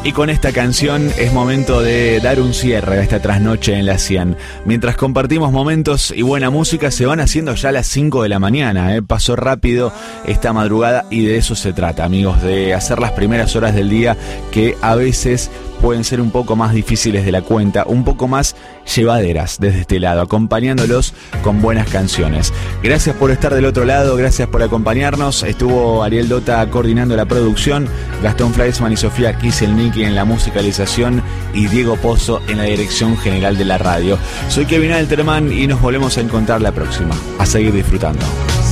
Y con esta canción es momento de dar un cierre a esta trasnoche en la 100. Mientras compartimos momentos y buena música, se van haciendo ya las 5 de la mañana. Pasó rápido esta madrugada y de eso se trata, amigos, de hacer las primeras horas del día que a veces pueden ser un poco más difíciles de la cuenta, un poco más llevaderas desde este lado, acompañándolos con buenas canciones. Gracias por estar del otro lado, gracias por acompañarnos. Estuvo Ariel Dota coordinando la producción, Gastón Fleischmann y Sofía Kiselniki en la musicalización y Diego Pozo en la dirección general de la radio. Soy Kevin Alterman y nos volvemos a encontrar la próxima. A seguir disfrutando.